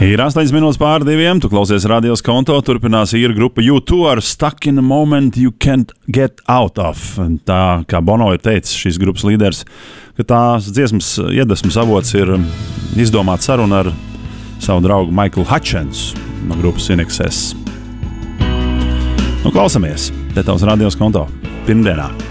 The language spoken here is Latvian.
Ir 8 minūtes pār 2. Tu klausies radios konto, turpinās ir grupa U2 ar Stuck in a Moment You Can't Get Out of. Tā kā Bono ir teicis, šīs grupas līderis, ka tās dziesmas iedvesmas avots ir izdomāt sarunu ar savu draugu Michaelu Hutchensu no grupas INXS. Nu, klausamies, te tavs radios konto pirmdienā.